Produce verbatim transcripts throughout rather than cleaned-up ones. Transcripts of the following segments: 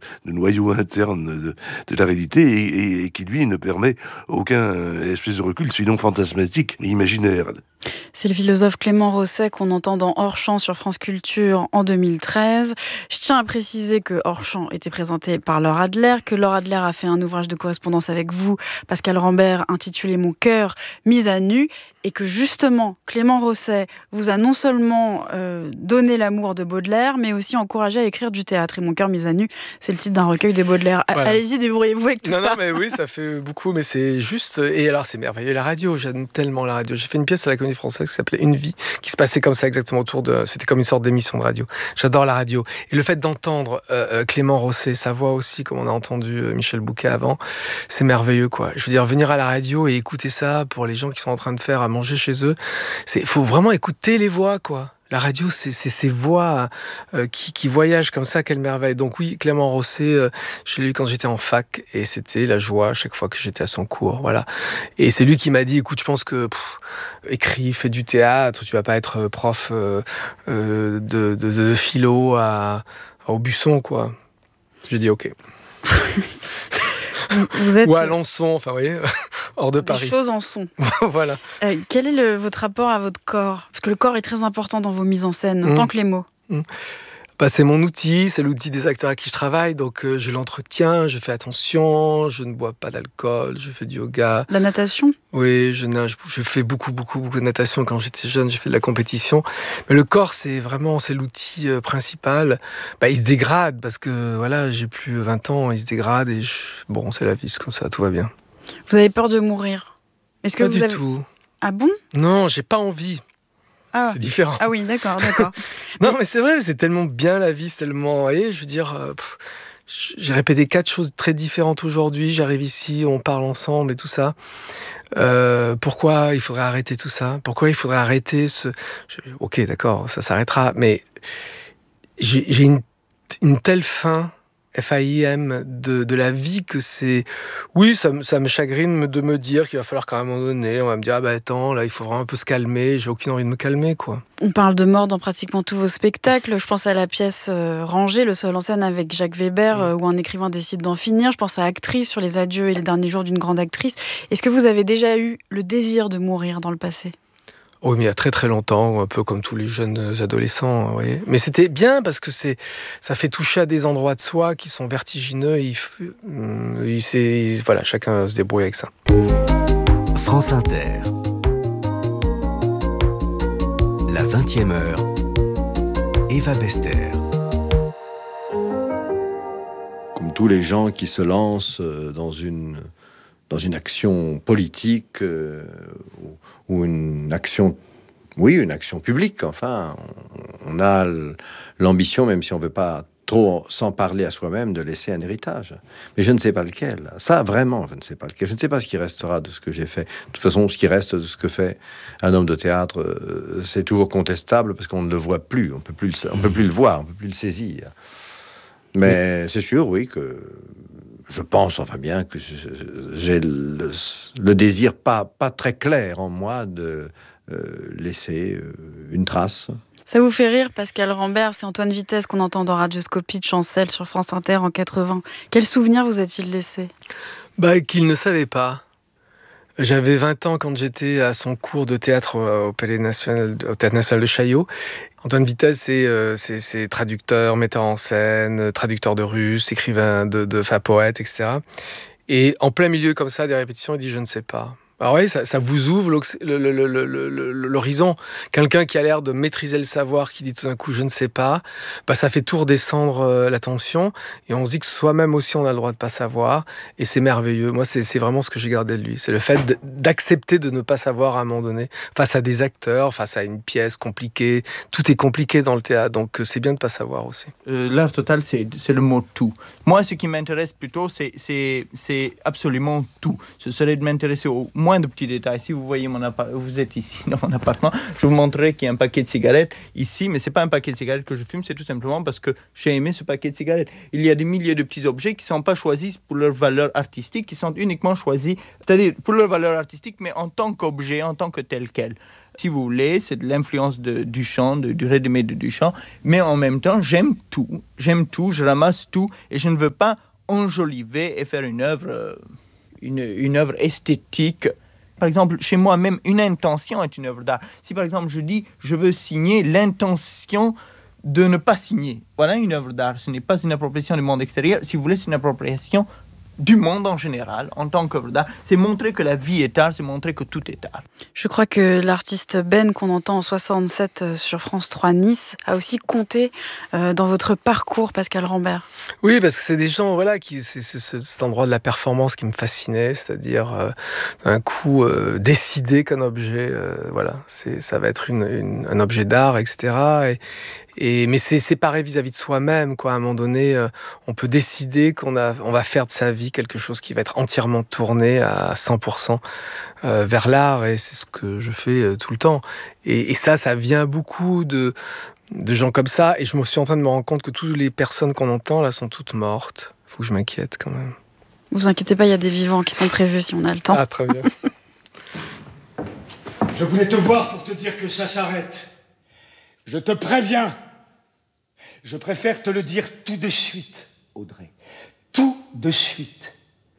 de noyau interne de, de la réalité et, et, et qui, lui, ne permet aucun espèce de recul, sinon fantasmatique et imaginaire. C'est le philosophe Clément Rosset qu'on entend dans Hors Champ sur France Culture en deux mille treize. Je tiens à préciser que Hors Champ était présenté par Laure Adler, que Laure Adler a fait un ouvrage de correspondance avec vous, Pascal Rambert, intitulé Mon cœur mis à nu, et que justement Clément Rosset vous a non seulement euh, donné l'amour de Baudelaire, mais aussi encouragé à écrire du théâtre. Et Mon cœur mis à nu, c'est le titre d'un recueil de Baudelaire. Voilà. Allez-y, débrouillez-vous avec tout non, ça. Non, mais oui, ça fait beaucoup, mais c'est juste... Et alors, c'est merveilleux, la radio, j'aime tellement la radio. J'ai fait une pièce à la Comédie Française qui s'appelait Une vie, qui se passait comme ça exactement autour de... C'était comme une sorte d'émission de radio. J'adore la radio. Et le fait d'entendre euh, Clément Rosset, sa voix aussi, comme on a entendu euh, Michel Bouquet avant, c'est merveilleux, quoi. Je veux dire, venir à la radio et écouter ça pour les gens qui sont en train de faire à manger chez eux, il faut vraiment écouter les voix, quoi. La radio, c'est, c'est ces voix euh, qui, qui voyagent comme ça, quelle merveille. Donc oui, Clément Rosset, euh, je l'ai lu quand j'étais en fac, et c'était la joie à chaque fois que j'étais à son cours, voilà. Et c'est lui qui m'a dit, écoute, je pense que pff, écris, fais du théâtre, tu vas pas être prof euh, euh, de, de, de philo à, à Aubusson, quoi. J'ai dit ok. Vous êtes... Ou à Alençon, enfin, vous voyez, hors de Des Paris. Des choses en sont. Voilà. Euh, quel est le, votre rapport à votre corps ? Parce que le corps est très important dans vos mises en scène, mmh. autant que les mots. Mmh. Bah, c'est mon outil, c'est l'outil des acteurs à qui je travaille, donc euh, je l'entretiens, je fais attention, je ne bois pas d'alcool, je fais du yoga. La natation ? Oui, je nage, je fais beaucoup, beaucoup, beaucoup de natation. Quand j'étais jeune, j'ai fait de la compétition. Mais le corps, c'est vraiment, c'est l'outil euh, principal. Bah, il se dégrade, parce que, voilà, j'ai plus vingt ans, il se dégrade, et je... bon, c'est la vie, c'est comme ça, tout va bien. Vous avez peur de mourir ? Est-ce que pas vous du avez... tout. Ah bon ? Non, j'ai pas envie. Ah. C'est différent. Ah oui, d'accord, d'accord. Non, mais c'est vrai, c'est tellement bien la vie, c'est tellement... Vous voyez, je veux dire, euh, pff, j'ai répété quatre choses très différentes aujourd'hui, j'arrive ici, on parle ensemble et tout ça. Euh, pourquoi il faudrait arrêter tout ça ? Pourquoi il faudrait arrêter ce... Je... Ok, d'accord, ça s'arrêtera, mais j'ai, j'ai une, une telle faim... F A I M de, de la vie que c'est... Oui, ça, ça me chagrine de me dire qu'il va falloir qu'à un moment donné, on va me dire « Ah bah attends, là, il faut vraiment un peu se calmer. » J'ai aucune envie de me calmer, quoi. On parle de mort dans pratiquement tous vos spectacles. Je pense à la pièce euh, Rangée, le seul en scène avec Jacques Weber, mmh. euh, où un écrivain décide d'en finir. Je pense à Actrice, sur les adieux et les derniers jours d'une grande actrice. Est-ce que vous avez déjà eu le désir de mourir dans le passé ? Oh, mais il y a très très longtemps, un peu comme tous les jeunes adolescents, vous voyez. Mais c'était bien parce que c'est, ça fait toucher à des endroits de soi qui sont vertigineux. Il, il, c'est, voilà, chacun se débrouille avec ça. France Inter. La vingtième heure. Eva Bester. Comme tous les gens qui se lancent dans une, dans une action politique euh, ou, ou une action, oui, une action publique, enfin, on, on a l'ambition, même si on ne veut pas trop s'en parler à soi-même, de laisser un héritage. Mais je ne sais pas lequel. Ça, vraiment, je ne sais pas lequel. Je ne sais pas ce qui restera de ce que j'ai fait. De toute façon, ce qui reste de ce que fait un homme de théâtre, euh, c'est toujours contestable parce qu'on ne le voit plus. On ne peut plus le, on peut plus le voir, on ne peut plus le saisir. Mais c'est sûr, oui, que je pense, enfin bien, que je, j'ai le, le désir pas, pas très clair en moi de euh, laisser euh, une trace. Ça vous fait rire, Pascal Rambert, c'est Antoine Vitesse qu'on entend dans Radioscopie de Chancel sur France Inter en quatre-vingts. Quel souvenir vous a-t-il laissé ? Bah, qu'il ne savait pas. J'avais vingt ans quand j'étais à son cours de théâtre au Palais National, au Théâtre National de Chaillot. Antoine Vitesse, c'est, euh, c'est, c'est traducteur, metteur en scène, traducteur de russe, écrivain de, de, enfin, poète, et cetera. Et en plein milieu comme ça des répétitions, il dit « je ne sais pas ». Alors oui, ça, ça vous ouvre le, le, le, le, le, l'horizon. Quelqu'un qui a l'air de maîtriser le savoir, qui dit tout d'un coup « je ne sais pas », bah, ça fait tout redescendre euh, la tension. Et on se dit que soi-même aussi, on a le droit de ne pas savoir. Et c'est merveilleux. Moi, c'est, c'est vraiment ce que j'ai gardé de lui. C'est le fait d'accepter de ne pas savoir à un moment donné, face à des acteurs, face à une pièce compliquée. Tout est compliqué dans le théâtre, donc c'est bien de ne pas savoir aussi. Euh, l'art total, c'est, c'est le mot « tout ». Moi, ce qui m'intéresse plutôt, c'est, c'est, c'est absolument tout. Ce serait de m'intéresser au moins moins de petits détails. Si vous voyez mon appart- vous êtes ici dans mon appartement, je vous montrerai qu'il y a un paquet de cigarettes ici, mais c'est pas un paquet de cigarettes que je fume, c'est tout simplement parce que j'ai aimé ce paquet de cigarettes. Il y a des milliers de petits objets qui sont pas choisis pour leur valeur artistique, qui sont uniquement choisis, c'est-à-dire pour leur valeur artistique, mais en tant qu'objet, en tant que tel quel. Si vous voulez, c'est de l'influence de Duchamp, de, du ready-made de Duchamp, mais en même temps, j'aime tout, j'aime tout, je ramasse tout, et je ne veux pas enjoliver et faire une œuvre, euh, une, une œuvre esthétique. Par exemple, chez moi, même une intention est une œuvre d'art. Si par exemple, je dis, je veux signer, l'intention de ne pas signer, voilà une œuvre d'art. Ce n'est pas une appropriation du monde extérieur, si vous voulez, c'est une appropriation du monde en général, en tant qu'œuvre d'art. C'est montrer que la vie est art, c'est montrer que tout est art. Je crois que l'artiste Ben, qu'on entend en soixante-sept sur France trois Nice, a aussi compté euh, dans votre parcours, Pascal Rambert. Oui, parce que c'est des gens, voilà, qui, c'est, c'est, c'est cet endroit de la performance qui me fascinait, c'est-à-dire euh, d'un coup euh, décider qu'un objet, euh, voilà, c'est, ça va être une, une, un objet d'art, et cetera. Et, et, mais c'est séparé vis-à-vis de soi-même, quoi. À un moment donné, euh, on peut décider qu'on a, on va faire de sa vie quelque chose qui va être entièrement tourné à cent pour cent euh, vers l'art, et c'est ce que je fais euh, tout le temps. Et, et ça, ça vient beaucoup de, de gens comme ça, et je me suis en train de me rendre compte que toutes les personnes qu'on entend là sont toutes mortes. Faut que je m'inquiète quand même. Vous inquiétez pas, il y a des vivants qui sont prévus si on a le temps. Ah, très bien. Je voulais te voir pour te dire que ça s'arrête. Je te préviens. Je préfère te le dire tout de suite, Audrey. Tout de suite.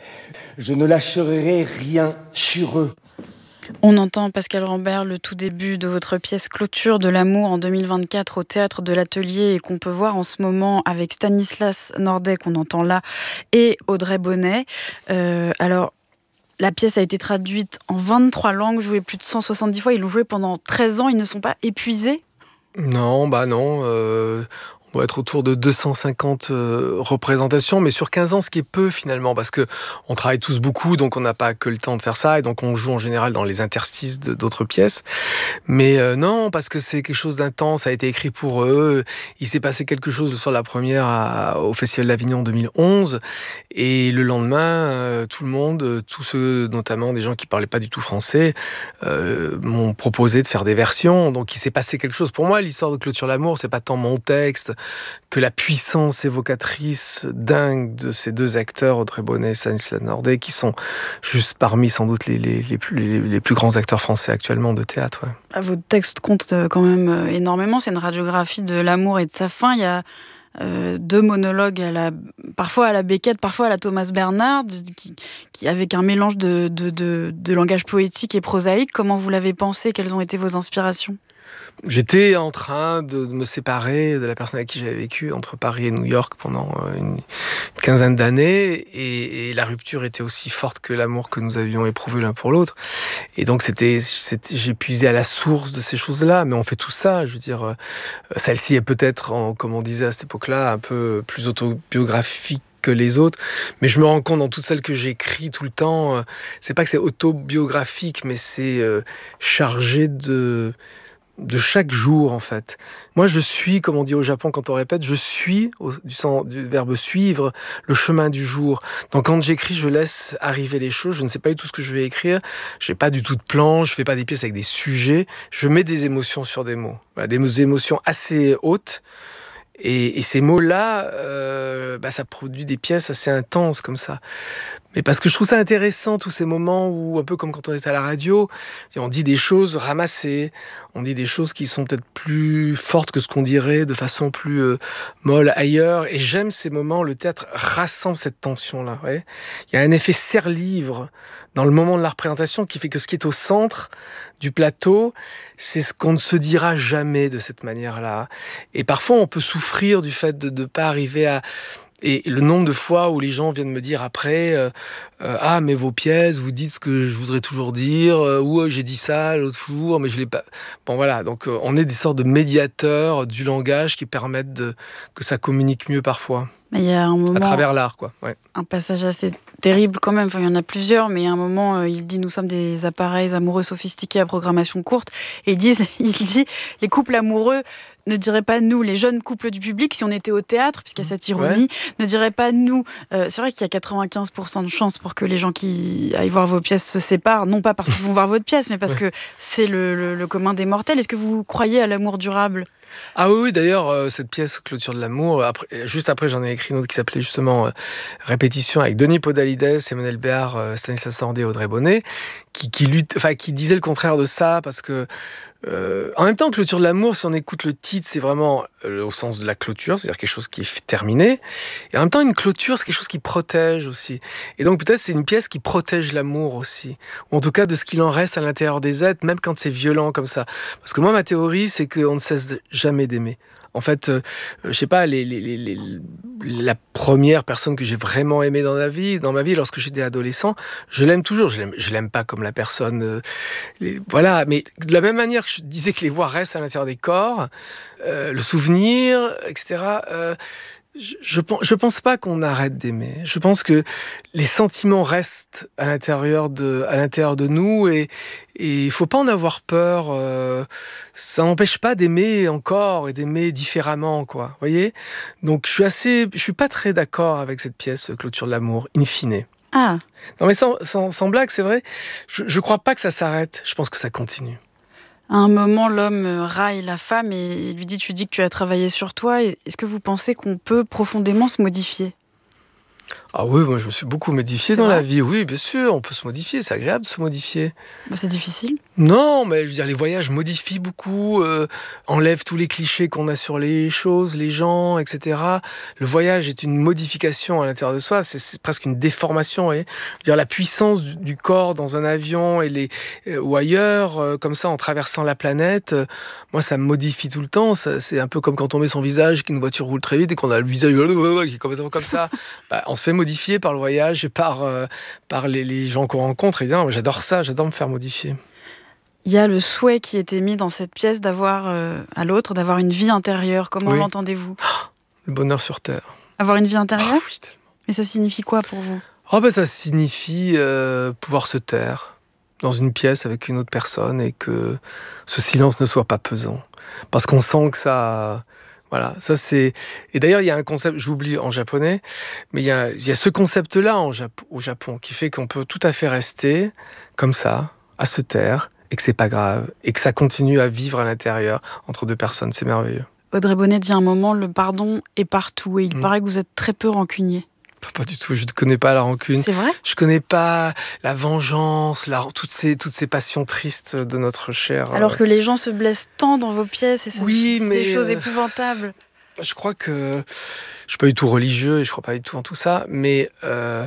Je ne lâcherai rien sur eux. On entend, Pascal Rambert, le tout début de votre pièce Clôture de l'amour en deux mille vingt-quatre au Théâtre de l'Atelier et qu'on peut voir en ce moment avec Stanislas Nordet, qu'on entend là, et Audrey Bonnet. Euh, alors, la pièce a été traduite en vingt-trois langues, jouée plus de cent soixante-dix fois. Ils l'ont jouée pendant treize ans. Ils ne sont pas épuisés ? Non, bah non. Euh, on doit être autour de deux cent cinquante euh, représentations, mais sur quinze ans, ce qui est peu finalement, parce que on travaille tous beaucoup, donc on n'a pas que le temps de faire ça, et donc on joue en général dans les interstices de, d'autres pièces. Mais euh, non, parce que c'est quelque chose d'intense, ça a été écrit pour eux. Il s'est passé quelque chose sur la première à, au Festival d'Avignon en deux mille onze, et le lendemain, euh, tout le monde, tous ceux, notamment des gens qui parlaient pas du tout français, euh, m'ont proposé de faire des versions. Donc il s'est passé quelque chose. Pour moi, l'histoire de Clôture l'amour, c'est pas tant mon texte que la puissance évocatrice dingue de ces deux acteurs, Audrey Bonnet et Stanislas Nordet, qui sont juste parmi sans doute les, les, les, plus, les, les plus grands acteurs français actuellement de théâtre. Ouais. Ah, votre texte compte quand même énormément. C'est une radiographie de l'amour et de sa fin. Il y a euh, deux monologues, à la, parfois à la Beckett, parfois à la Thomas Bernhard, qui, qui, avec un mélange de, de, de, de langage poétique et prosaïque. Comment vous l'avez pensé ? Quelles ont été vos inspirations ? J'étais en train de me séparer de la personne avec qui j'avais vécu entre Paris et New York pendant une quinzaine d'années, et, et la rupture était aussi forte que l'amour que nous avions éprouvé l'un pour l'autre. Et donc c'était, c'était, j'ai puisé à la source de ces choses-là, mais on fait tout ça. Je veux dire, celle-ci est peut-être, en, comme on disait à cette époque-là, un peu plus autobiographique que les autres, mais je me rends compte dans toutes celles que j'écris tout le temps, c'est pas que c'est autobiographique, mais c'est euh, chargé de de chaque jour, en fait. Moi, je suis, comme on dit au Japon quand on répète, je suis, au, du, sens, du verbe suivre, le chemin du jour. Donc, quand j'écris, je laisse arriver les choses. Je ne sais pas du tout ce que je vais écrire. Je n'ai pas du tout de plan. Je ne fais pas des pièces avec des sujets. Je mets des émotions sur des mots. Voilà, des émotions assez hautes. Et, et ces mots-là, euh, bah, ça produit des pièces assez intenses comme ça. Mais parce que je trouve ça intéressant, tous ces moments où, un peu comme quand on est à la radio, on dit des choses ramassées, on dit des choses qui sont peut-être plus fortes que ce qu'on dirait de façon plus euh, molle ailleurs. Et j'aime ces moments où le théâtre rassemble cette tension-là. Ouais. Il y a un effet serre-livre dans le moment de la représentation qui fait que ce qui est au centre du plateau, c'est ce qu'on ne se dira jamais de cette manière-là. Et parfois, on peut souffrir du fait de ne pas arriver à... Et le nombre de fois où les gens viennent me dire après euh, euh, « Ah, mais vos pièces, vous dites ce que je voudrais toujours dire euh, » ou euh, « J'ai dit ça l'autre jour, mais je l'ai pas... » Bon, voilà, donc euh, on est des sortes de médiateurs du langage qui permettent de, que ça communique mieux parfois. Mais il y a un moment, à travers l'art, quoi. Ouais. Un passage assez terrible quand même. Enfin, il y en a plusieurs, mais il y a un moment, euh, il dit « Nous sommes des appareils amoureux sophistiqués à programmation courte ». Et il dit, il dit « Les couples amoureux ne dirait pas, nous, les jeunes couples du public, si on était au théâtre, puisqu'il y a cette ironie, ouais. ne dirait pas, nous, euh, c'est vrai qu'il y a quatre-vingt-quinze pour cent de chances pour que les gens qui aillent voir vos pièces se séparent, non pas parce qu'ils vont voir votre pièce, mais parce ouais. que c'est le, le, le commun des mortels. Est-ce que vous croyez à l'amour durable ? Ah oui, oui, d'ailleurs, euh, cette pièce Clôture de l'amour, après, juste après, j'en ai écrit une autre qui s'appelait justement euh, Répétition avec Denis Podalides, Emmanuel Béard, euh, Stanislas Sandé et Audrey Bonnet, qui, qui, lutte, enfin, qui disaient le contraire de ça, parce que Euh, en même temps, Clôture de l'amour, si on écoute le titre, c'est vraiment euh, au sens de la clôture, c'est-à-dire quelque chose qui est terminé. Et en même temps, une clôture, c'est quelque chose qui protège aussi. Et donc peut-être c'est une pièce qui protège l'amour aussi, ou en tout cas de ce qu'il en reste à l'intérieur des êtres, même quand c'est violent comme ça. Parce que moi, ma théorie, c'est qu'on ne cesse jamais d'aimer. En fait, euh, je sais pas, les, les, les, les, la première personne que j'ai vraiment aimée dans la vie, dans ma vie, lorsque j'étais adolescent, je l'aime toujours. Je l'aime, je l'aime pas comme la personne, euh, les, voilà. Mais de la même manière que je disais que les voix restent à l'intérieur des corps, euh, le souvenir, et cetera. Euh, je, je, je pense pas qu'on arrête d'aimer. Je pense que les sentiments restent à l'intérieur de, à l'intérieur de nous et et il faut pas en avoir peur. Euh, ça n'empêche pas d'aimer encore et d'aimer différemment, quoi. Voyez. Donc je suis assez, je suis pas très d'accord avec cette pièce Clôture de l'amour, in fine. Ah. Non mais sans, sans, sans blague, c'est vrai. Je, je crois pas que ça s'arrête. Je pense que ça continue. À un moment, l'homme raille la femme et lui dit « tu dis que tu as travaillé sur toi ». Est-ce que vous pensez qu'on peut profondément se modifier ? Ah oui, moi je me suis beaucoup modifié c'est dans vrai. la vie. Oui, bien sûr, on peut se modifier, c'est agréable de se modifier. Bah, c'est difficile. Non, mais je veux dire, les voyages modifient beaucoup, euh, enlèvent tous les clichés qu'on a sur les choses, les gens, et cetera. Le voyage est une modification à l'intérieur de soi, c'est, c'est presque une déformation. Vous voyez, je veux dire, la puissance du, du corps dans un avion et les, euh, ou ailleurs, euh, comme ça, en traversant la planète, euh, moi ça me modifie tout le temps. Ça, c'est un peu comme quand on met son visage, qu'une voiture roule très vite et qu'on a le visage qui est complètement comme ça. Bah, on se fait modifier par le voyage et par, euh, par les, les gens qu'on rencontre. Et non, j'adore ça, j'adore me faire modifier. Il y a le souhait qui était mis dans cette pièce d'avoir euh, à l'autre, d'avoir une vie intérieure. Comment oui. l'entendez-vous ? Le bonheur sur Terre. Avoir une vie intérieure ? Oh, oui, tellement. Mais ça signifie quoi pour vous ? Oh, ben, ça signifie euh, pouvoir se taire dans une pièce avec une autre personne et que ce silence ne soit pas pesant. Parce qu'on sent que ça... Voilà, ça c'est... Et d'ailleurs, il y a un concept, j'oublie en japonais, mais il y a, il y a ce concept-là en Jap- au Japon qui fait qu'on peut tout à fait rester comme ça, à se taire, et que c'est pas grave, et que ça continue à vivre à l'intérieur entre deux personnes, c'est merveilleux. Audrey Bonnet dit un moment, le pardon est partout, et il mmh. paraît que vous êtes très peu rancunier. Pas du tout, je ne connais pas la rancune. C'est vrai ? Je ne connais pas la vengeance, la, toutes, ces, toutes ces passions tristes de notre chair. Alors que les gens se blessent tant dans vos pièces et se oui, disent mais des choses euh, épouvantables. Je crois que... Je ne suis pas du tout religieux et je ne crois pas du tout en tout ça, mais... Euh,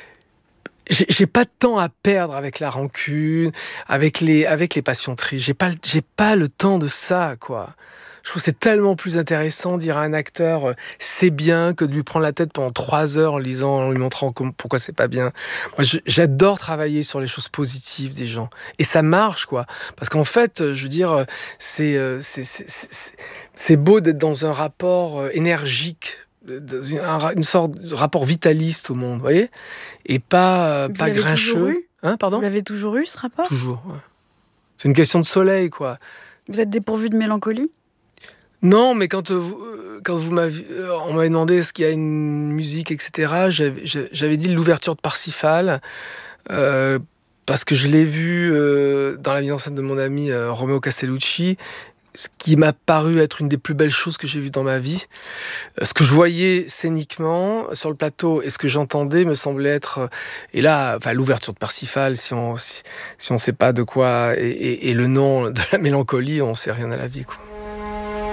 j'ai, j'ai pas de temps à perdre avec la rancune, avec les, avec les passions tristes. J'ai pas, j'ai pas le temps de ça, quoi. Je trouve que c'est tellement plus intéressant de dire à un acteur euh, c'est bien que de lui prendre la tête pendant trois heures en lisant, en lui montrant comment, pourquoi c'est pas bien. Moi, je, j'adore travailler sur les choses positives des gens. Et ça marche, quoi. Parce qu'en fait, je veux dire, c'est, c'est, c'est, c'est, c'est beau d'être dans un rapport énergique, dans une sorte de rapport vitaliste au monde, vous voyez ? Et pas, vous pas l'avez grincheux. Toujours eu hein, pardon ? Vous l'avez toujours eu, ce rapport ? Toujours, ouais. C'est une question de soleil, quoi. Vous êtes dépourvu de mélancolie ? Non, mais quand, euh, quand vous m'avez, euh, on m'avait demandé est-ce qu'il y a une musique, et cetera, j'avais, j'avais dit l'ouverture de Parsifal, euh, parce que je l'ai vu euh, dans la mise en scène de mon ami euh, Romeo Castellucci, ce qui m'a paru être une des plus belles choses que j'ai vues dans ma vie. Euh, ce que je voyais scéniquement sur le plateau et ce que j'entendais me semblait être... Euh, et là, enfin, l'ouverture de Parsifal, si on si, si on sait pas de quoi... Et, et, et le nom de la mélancolie, on sait rien à la vie, quoi.